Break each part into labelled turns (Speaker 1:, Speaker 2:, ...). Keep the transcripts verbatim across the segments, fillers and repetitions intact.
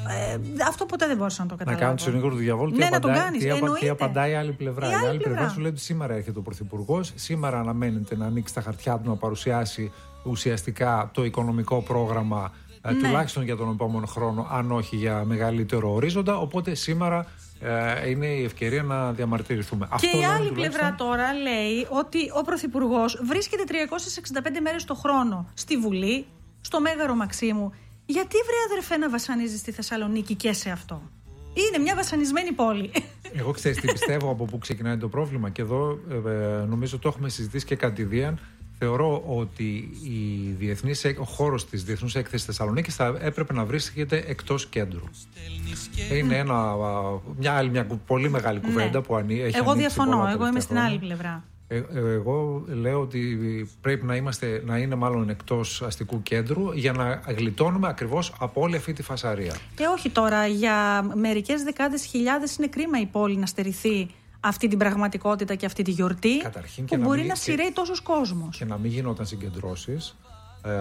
Speaker 1: Ε, αυτό ποτέ δεν μπορούσα να το καταλάβω.
Speaker 2: Να κάνεις τον Νίκο του διαβόλου.
Speaker 1: Ναι, να τον κάνεις.
Speaker 2: Τι, απα, τι απαντάει η άλλη πλευρά. Η, η άλλη πλευρά. πλευρά σου λέει ότι σήμερα έρχεται ο Πρωθυπουργός, σήμερα αναμένεται να ανοίξει τα χαρτιά του, να παρουσιάσει ουσιαστικά το οικονομικό πρόγραμμα, ναι. τουλάχιστον για τον επόμενο χρόνο, αν όχι για μεγαλύτερο ορίζοντα. Οπότε σήμερα ε, είναι η ευκαιρία να διαμαρτυρηθούμε.
Speaker 1: Και αυτό η άλλη πλευρά τώρα λέει ότι ο Πρωθυπουργός βρίσκεται τριακόσιες εξήντα πέντε μέρες το χρόνο στη Βουλή, στο Μέγαρο Μαξίμου. Γιατί, βρε αδερφέ, να βασανίζεις στη Θεσσαλονίκη και σε αυτό? Είναι μια βασανισμένη πόλη.
Speaker 2: Εγώ ξέρεις τι πιστεύω από πού ξεκινάει το πρόβλημα. Και εδώ ε, νομίζω το έχουμε συζητήσει και κατηδίαν. Θεωρώ ότι η διεθνής, ο χώρος της Διεθνούς Έκθεσης Θεσσαλονίκης θα έπρεπε να βρίσκεται εκτός κέντρου. Είναι ένα, μια άλλη, μια πολύ μεγάλη κουβέντα, ναι. που ανή, έχει
Speaker 1: Εγώ διαφωνώ, εγώ είμαι στην άλλη πλευρά.
Speaker 2: Ε, εγώ λέω ότι πρέπει να, είμαστε, να είναι μάλλον εκτός αστικού κέντρου για να γλιτώνουμε ακριβώς από όλη αυτή τη φασαρία.
Speaker 1: Και όχι τώρα, για μερικές δεκάδες χιλιάδες είναι κρίμα η πόλη να στερηθεί αυτή την πραγματικότητα και αυτή τη γιορτή.
Speaker 2: Καταρχήν,
Speaker 1: που
Speaker 2: και
Speaker 1: μπορεί
Speaker 2: να, μην,
Speaker 1: να σειραίει και, τόσος κόσμος.
Speaker 2: Και να μην γινόταν συγκεντρώσεις. Ε,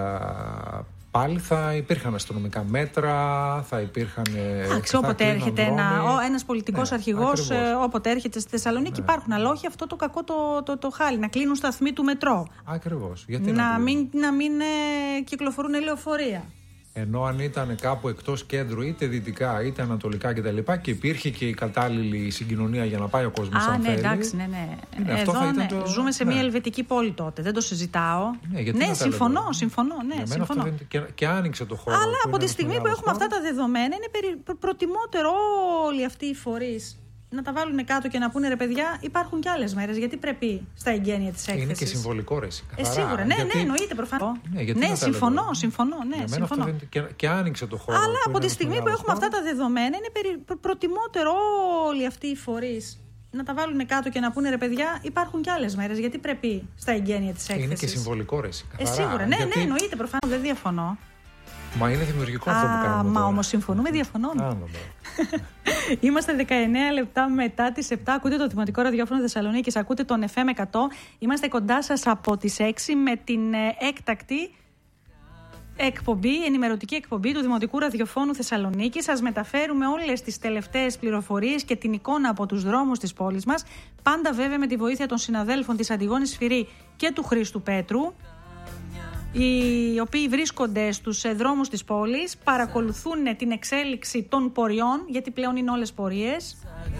Speaker 2: πάλι θα υπήρχαν αστυνομικά μέτρα, θα υπήρχαν.
Speaker 1: Εντάξει, όποτε έρχεται ένα, ο, ένας πολιτικός, ναι, αρχηγός, ε, όποτε έρχεται στη Θεσσαλονίκη, ναι. υπάρχουν. Αλλά όχι αυτό το κακό το, το, το, το χάλι, να κλείνουν σταθμοί του μετρό.
Speaker 2: Ακριβώς. Γιατί
Speaker 1: να,
Speaker 2: να
Speaker 1: μην, να μην ε, κυκλοφορούν λεωφορεία.
Speaker 2: Ενώ αν ήταν κάπου εκτός κέντρου, είτε δυτικά είτε ανατολικά κτλ. Και, και υπήρχε και η κατάλληλη συγκοινωνία για να πάει ο κόσμος.
Speaker 1: Α,
Speaker 2: αν
Speaker 1: ναι,
Speaker 2: θέλει.
Speaker 1: εντάξει, ναι, ναι.
Speaker 2: ναι
Speaker 1: Εδώ ναι,
Speaker 2: το...
Speaker 1: ζούμε σε
Speaker 2: ναι.
Speaker 1: μια ελβετική πόλη τότε. Δεν το συζητάω.
Speaker 2: Ναι,
Speaker 1: ναι συμφωνώ, συμφωνώ. Ναι, συμφωνώ.
Speaker 2: Δεν... Και, και άνοιξε το χώρο.
Speaker 1: Αλλά από τη στιγμή που έχουμε χώρο. αυτά τα δεδομένα, είναι περι... προτιμότερο όλοι αυτοί οι φορείς να τα βάλουν κάτω και να πούνε, ρε παιδιά, υπάρχουν και άλλες μέρες. Γιατί πρέπει στα εγγένεια της έκθεσης?
Speaker 2: Είναι και συμβολικό, ρε.
Speaker 1: Ε, σίγουρα, ναι,
Speaker 2: γιατί...
Speaker 1: ναι, εννοείται προφανώς.
Speaker 2: Ναι,
Speaker 1: ναι συμφωνώ, συμφωνώ. Ναι, συμφωνώ.
Speaker 2: Δεν... Και, και άνοιξε το χώρο.
Speaker 1: Αλλά από τη στιγμή που έχουμε χώρο. αυτά τα δεδομένα, είναι περι... προτιμότερο όλοι αυτοί οι φορείς να τα βάλουν κάτω και να πούνε, ρε παιδιά, υπάρχουν και άλλες μέρες. Γιατί πρέπει στα εγγένεια της έκθεσης?
Speaker 2: Είναι και συμβολικό, ρε.
Speaker 1: Ε, σίγουρα, ναι, γιατί... ναι, εννοείται προφανώς. Δεν διαφωνώ.
Speaker 2: Μα είναι δημιουργικό αυτό που κάνουμε.
Speaker 1: Μα όμως συμφωνούμε, διαφωνούμε. Είμαστε δεκαεννέα λεπτά μετά τις επτά. Ακούτε το Δημοτικό Ραδιόφωνο Θεσσαλονίκης, ακούτε τον εφ εμ εκατό. Είμαστε κοντά σας από τις έξι με την έκτακτη εκπομπή, ενημερωτική εκπομπή του Δημοτικού Ραδιοφώνου Θεσσαλονίκης. Σας μεταφέρουμε όλες τις τελευταίες πληροφορίες και την εικόνα από τους δρόμους της πόλης μας. Πάντα βέβαια με τη βοήθεια των συναδέλφων της Αντιγόνης Σφυρί και του Χρήστου Πέτρου, οι οποίοι βρίσκονται στους δρόμους της πόλης, παρακολουθούν την εξέλιξη των πορειών, γιατί πλέον είναι όλες πορείες.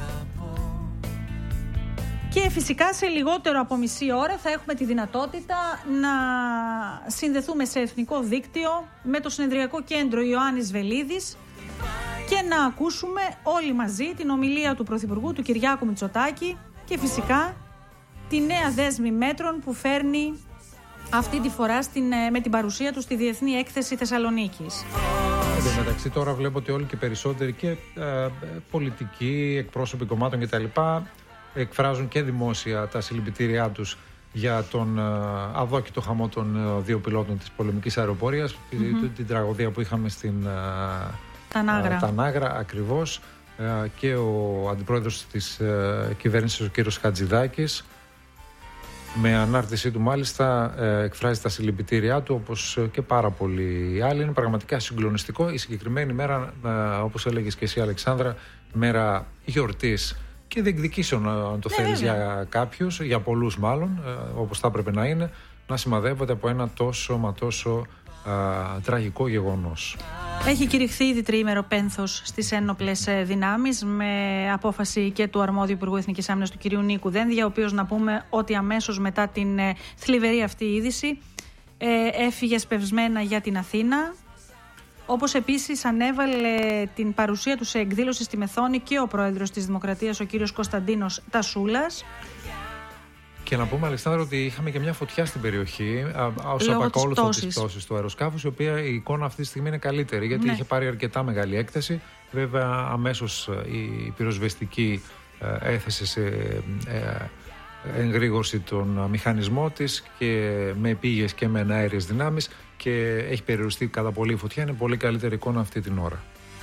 Speaker 1: Και φυσικά σε λιγότερο από μισή ώρα θα έχουμε τη δυνατότητα να συνδεθούμε σε εθνικό δίκτυο με το Συνεδριακό Κέντρο Ιωάννης Βελίδης και να ακούσουμε όλοι μαζί την ομιλία του Πρωθυπουργού, του Κυριάκου Μητσοτάκη, και φυσικά τη νέα δέσμη μέτρων που φέρνει αυτή τη φορά στην, με την παρουσία του στη Διεθνή Έκθεση Θεσσαλονίκης.
Speaker 2: Εν τω μεταξύ τώρα βλέπω ότι όλοι και περισσότεροι και ε, πολιτικοί, εκπρόσωποι κομμάτων κτλ. Εκφράζουν και δημόσια τα συλληπιτήριά τους για τον ε, αδόκητο χαμό των ε, δύο πιλότων της πολεμικής αεροπορίας, mm-hmm. την, την τραγωδία που είχαμε στην ε,
Speaker 1: Τανάγρα.
Speaker 2: Ε, Τανάγρα ακριβώς, ε, και ο αντιπρόεδρος της ε, κυβέρνησης, ο κύριος Χατζηδάκης, με ανάρτησή του μάλιστα ε, εκφράζει τα συλληπιτήριά του, όπως και πάρα πολλοί άλλοι. Είναι πραγματικά συγκλονιστικό. Η συγκεκριμένη μέρα, ε, όπως έλεγες και εσύ Αλεξάνδρα, μέρα γιορτής και διεκδικήσεων, αν το ναι, θέλεις, ναι. για κάποιους, για πολλούς μάλλον, ε, όπως θα έπρεπε να είναι, να σημαδεύονται από ένα τόσο μα τόσο ε, τραγικό γεγονός.
Speaker 1: Έχει κηρυχθεί ήδη τριήμερο πένθος στις ένοπλες δυνάμεις, με απόφαση και του αρμόδιου Υπουργού Εθνικής Άμυνας, του κυρίου Νίκου Δένδια, ο οποίος, να πούμε ότι αμέσως μετά την θλιβερή αυτή είδηση ε, έφυγε σπευσμένα για την Αθήνα. Όπως επίσης ανέβαλε την παρουσία του σε εκδήλωση στη Μεθόνη και ο πρόεδρος της Δημοκρατίας, ο κύριος Κωνσταντίνος Τασούλας.
Speaker 2: Και να πούμε, Αλεξάνδρα, ότι είχαμε και μια φωτιά στην περιοχή ως απακόλουθο της πτώσης του αεροσκάφους, η οποία η εικόνα αυτή τη στιγμή είναι καλύτερη, γιατί ναι. είχε πάρει αρκετά μεγάλη έκταση. Βέβαια, αμέσως η πυροσβεστική έθεσε σε εγρήγορση τον μηχανισμό της και με πήγες και με αέριες δυνάμεις, και έχει περιοριστεί κατά πολύ η φωτιά. Είναι πολύ καλύτερη εικόνα αυτή την ώρα.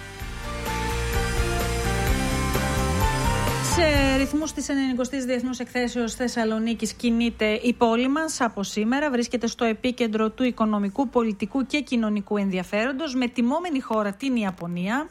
Speaker 1: Σε ρυθμούς της ενενηκοστής Διεθνούς Εκθέσεως Θεσσαλονίκης κινείται η πόλη μας από σήμερα. Βρίσκεται στο επίκεντρο του οικονομικού, πολιτικού και κοινωνικού ενδιαφέροντος, με τιμόμενη χώρα την Ιαπωνία.